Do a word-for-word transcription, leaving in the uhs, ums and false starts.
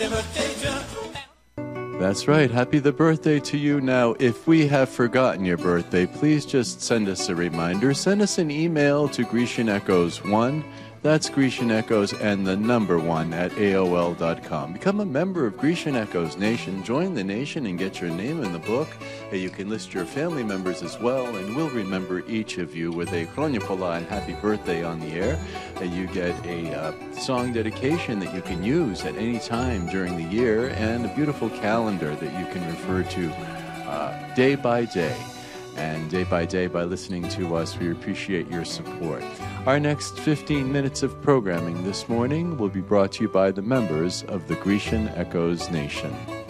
That's right. Happy the birthday to you. Now, if we have forgotten your birthday, please just send us a reminder. Send us an email to Grecian Echoes one. That's Grecian Echoes and the number one at A O L dot com. Become a member of Grecian Echoes Nation. Join the nation and get your name in the book. You can list your family members as well, and we'll remember each of you with a Chronia Pola and happy birthday on the air. You get a uh, song dedication that you can use at any time during the year, and a beautiful calendar that you can refer to uh, day by day. And day by day, by listening to us, we appreciate your support. Our next fifteen minutes of programming this morning will be brought to you by the members of the Grecian Echoes Nation.